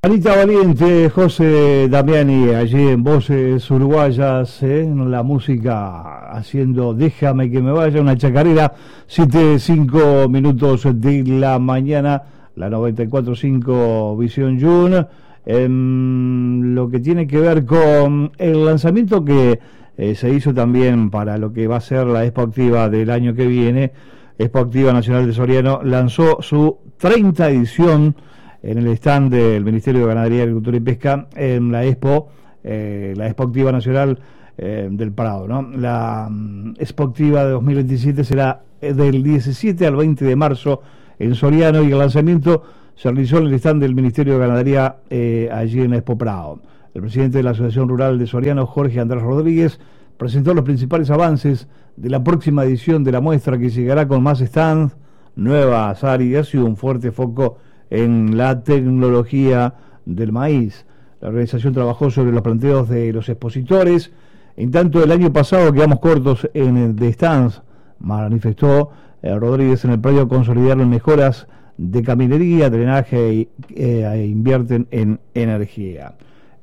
Anita Valiente, José Damiani, allí en Voces Uruguayas, en la música haciendo Déjame que me vaya, una chacarera, 7:05 de la mañana, la 94.5 Visión Jun, lo que tiene que ver con el lanzamiento que se hizo también para lo que va a ser la Expo Activa del año que viene. Expo Activa Nacional de Soriano lanzó su 30 edición en el stand del Ministerio de Ganadería, Agricultura y Pesca, en la Expo Activa Nacional del Prado, ¿no? La Expo Activa de 2027 será del 17 al 20 de marzo en Soriano, y el lanzamiento se realizó en el stand del Ministerio de Ganadería allí en Expo Prado. El presidente de la Asociación Rural de Soriano, Jorge Andrés Rodríguez, presentó los principales avances de la próxima edición de la muestra, que llegará con más stands, nuevas áreas y un fuerte foco en la tecnología del maíz. La organización trabajó sobre los planteos de los expositores. En tanto, el año pasado quedamos cortos de stands, manifestó Rodríguez. En el predio consolidaron mejoras de caminería, drenaje e invierten en energía.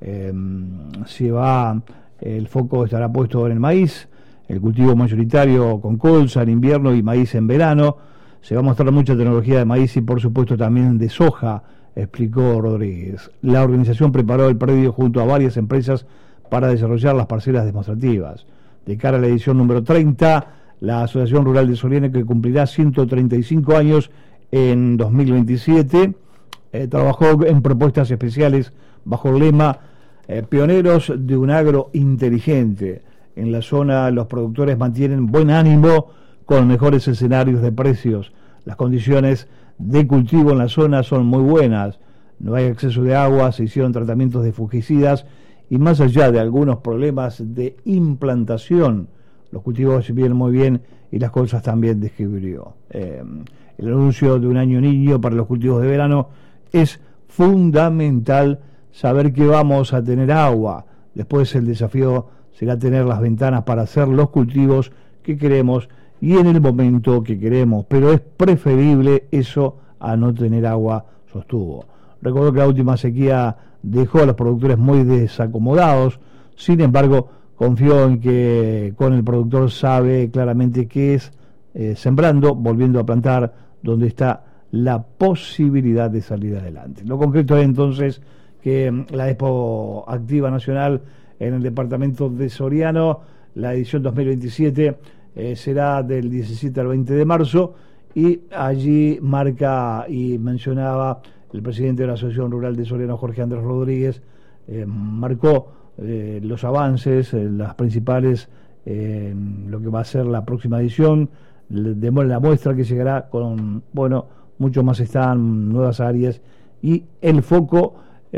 El foco estará puesto en el maíz, el cultivo mayoritario con colza en invierno y maíz en verano. Se va a mostrar mucha tecnología de maíz y por supuesto también de soja, explicó Rodríguez. La organización preparó el predio junto a varias empresas para desarrollar las parcelas demostrativas. De cara a la edición número 30, la Asociación Rural de Soriano, que cumplirá 135 años en 2027, trabajó en propuestas especiales bajo el lema Pioneros de un agro inteligente. En la zona los productores mantienen buen ánimo con mejores escenarios de precios. Las condiciones de cultivo en la zona son muy buenas, no hay exceso de agua, se hicieron tratamientos de fungicidas y más allá de algunos problemas de implantación, los cultivos vienen muy bien y las cosas también, describió. El anuncio de un año niño para los cultivos de verano: es fundamental saber que vamos a tener agua. Después el desafío será tener las ventanas para hacer los cultivos que queremos y en el momento que queremos, pero es preferible eso a no tener agua, sostuvo. Recordó que la última sequía dejó a los productores muy desacomodados. Sin embargo, confió en que con el productor sabe claramente qué es sembrando, volviendo a plantar donde está la posibilidad de salir adelante. Lo concreto es entonces que la Expo Activa Nacional en el departamento de Soriano, la edición 2027, será del 17 al 20 de marzo, y allí marca y mencionaba el presidente de la Asociación Rural de Soriano, Jorge Andrés Rodríguez, marcó los avances, las principales, lo que va a ser la próxima edición de la muestra, que llegará con, mucho más están nuevas áreas y el foco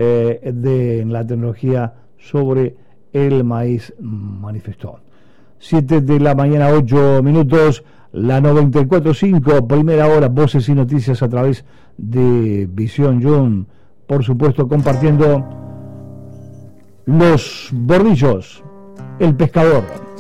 de la tecnología sobre el maíz, manifestó. 7 de la mañana, 8 minutos, la 94.5, primera hora, voces y noticias a través de Visión Jun, por supuesto compartiendo los bordillos, el pescador.